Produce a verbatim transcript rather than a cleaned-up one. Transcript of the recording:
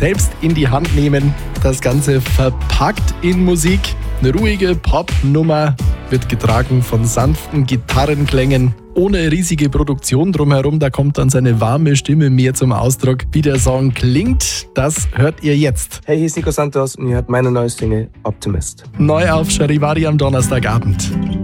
selbst in die Hand nehmen. Das Ganze verpackt in Musik. Eine ruhige Popnummer, wird getragen von sanften Gitarrenklängen. Ohne riesige Produktion drumherum, da kommt dann seine warme Stimme mehr zum Ausdruck. Wie der Song klingt, das hört ihr jetzt. Hey, hier ist Nico Santos und ihr hört meine neue Single Optimist. Neu auf Charivari am Donnerstagabend.